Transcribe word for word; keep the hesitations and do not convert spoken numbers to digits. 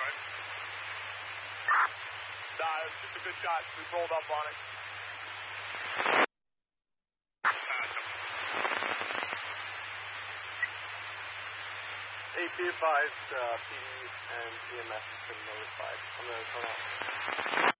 right? Nah, it was just a good shot. We rolled up on it. Hey, be advised, uh, P D and E M S has been notified. I'm going to turn off.